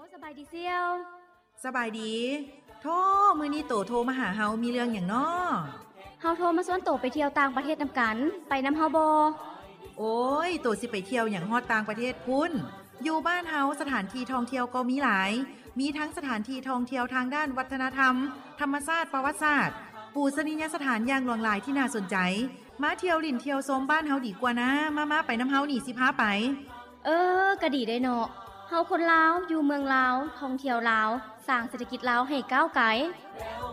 สบายดีเซียวสบายดีโทรมื้อนี้โตโทรมาหาเฮามีเรื่องหยังน้อเฮาโทรมาชวนโตไปเที่ยวต่างประเทศนำกัน ไปนำเฮาบ่โอ้ยโตสิไปเที่ยวหยังฮอดต่างประเทศพุ่นอยู่บ้านเฮาสถานที่ท่องเที่ยวก็มีหลายมีทั้งสถานที่ท่องเที่ยวทางด้านวัฒนธรรมธรรมชาติประวัติศาสตร์ปูชนียสถานอย่างหลากหลายที่น่าสนใจมาเที่ยวลิ่นเที่ยวชมบ้านเฮาดีกว่านะมาไปนำเฮานี่สิพาไปก็ดีได้เนาะเฮาคนลาวอยู่เมืองลาวท่องเที่ยวลาวสร้างเศรษฐกิจลาวให้ก้าวไกล